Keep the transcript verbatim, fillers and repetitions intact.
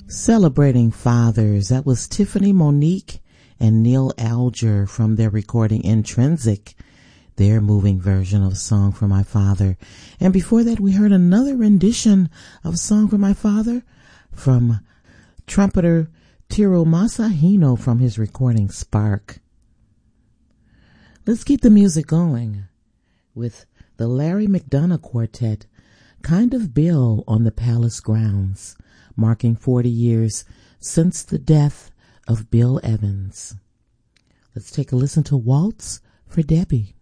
Celebrating Fathers. That was Tiffany Monique and Neil Alger from their recording Intrinsic, their moving version of Song for My Father. And before that, we heard another rendition of Song for My Father from trumpeter Tiro Masahino from his recording Spark. Let's keep the music going with the Larry McDonough Quartet, Kind of Bill on the Palace grounds, marking forty years since the death of Bill Evans. Let's take a listen to Waltz for Debbie.